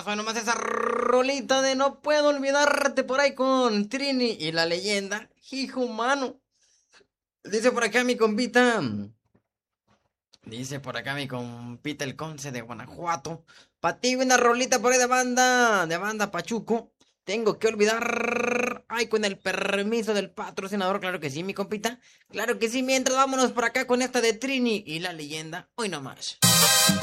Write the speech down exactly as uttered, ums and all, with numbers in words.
Hoy nomás esa rolita de no puedo olvidarte por ahí con Trini y la leyenda. Hijo humano. Dice por acá mi compita. Dice por acá mi compita el Conce de Guanajuato. Pa' ti una rolita por ahí de banda. De banda Pachuco. Tengo que olvidar. Ay, con el permiso del patrocinador. Claro que sí, mi compita. Claro que sí. Mientras vámonos por acá con esta de Trini y la leyenda. Hoy nomás.